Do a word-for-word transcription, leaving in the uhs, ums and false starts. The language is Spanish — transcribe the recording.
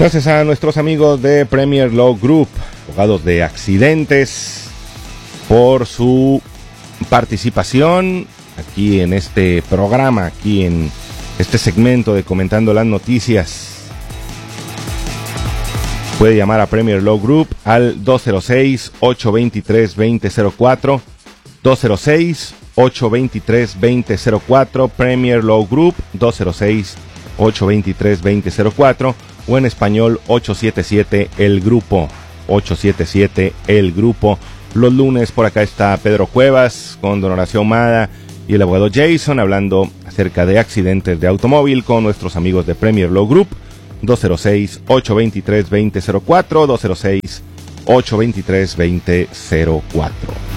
Gracias a nuestros amigos de Premier Law Group, abogados de accidentes, por su participación aquí en este programa, aquí en este segmento de Comentando las Noticias. Puede llamar a Premier Law Group al dos cero seis, ocho dos tres, dos cero cero cuatro, dos cero seis, ocho dos tres, dos cero cero cuatro, Premier Law Group, dos cero seis, ocho dos tres, dos cero cero cuatro, o en español ocho siete siete El Grupo, ocho siete siete El Grupo. Los lunes por acá está Pedro Cuevas con Don Horacio Mada y el abogado Jason hablando acerca de accidentes de automóvil con nuestros amigos de Premier Law Group. Dos cero seis, ocho dos tres, dos cero cero cuatro, dos cero seis, ocho dos tres, dos cero cero cuatro.